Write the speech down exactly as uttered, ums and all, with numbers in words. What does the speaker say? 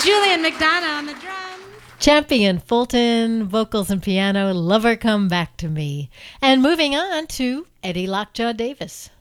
Julian McDonough on the drums. Champion Fulton, vocals and piano, Lover Come Back to Me. And moving on to Eddie Lockjaw Davis.